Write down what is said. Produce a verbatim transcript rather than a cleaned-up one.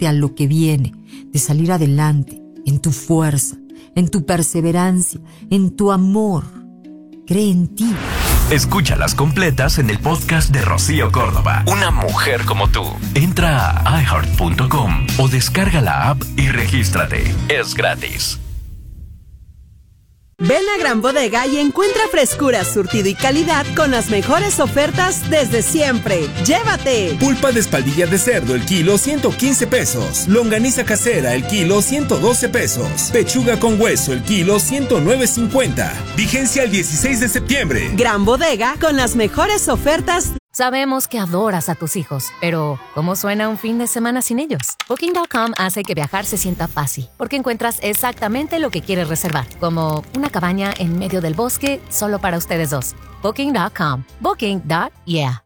enfrentarte a lo que viene, de salir adelante, en tu fuerza, en tu perseverancia, en tu amor. Cree en ti. Escúchalas completas en el podcast de Rocío Córdoba. Una mujer como tú. Entra a i heart punto com o descarga la app y regístrate. Es gratis. Ven a Gran Bodega y encuentra frescura, surtido y calidad con las mejores ofertas desde siempre. ¡Llévate! Pulpa de espaldilla de cerdo el kilo ciento quince pesos. Longaniza casera el kilo ciento doce pesos. Pechuga con hueso el kilo ciento nueve cincuenta. Vigencia el dieciséis de septiembre. Gran Bodega con las mejores ofertas. Sabemos que adoras a tus hijos, pero ¿cómo suena un fin de semana sin ellos? Booking punto com hace que viajar se sienta fácil, porque encuentras exactamente lo que quieres reservar, como una cabaña en medio del bosque solo para ustedes dos. Booking punto com. Booking. Yeah.